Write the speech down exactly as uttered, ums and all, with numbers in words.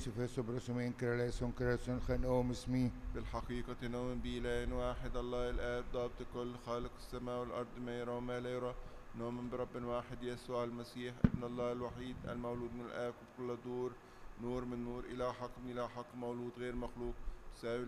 سفاسو برسومين كراليسون كراليسون خان أوم اسمي. بالحقيقة نؤمن بإله واحد الله الآب ضابط كل خالق السماء والأرض ما يرى وما لا يرى. نؤمن برب واحد يسوع المسيح ابن الله الوحيد المولود من الآب بكل دور، نور من نور، إله حق من إله حق، مولود غير مخلوق، ساوي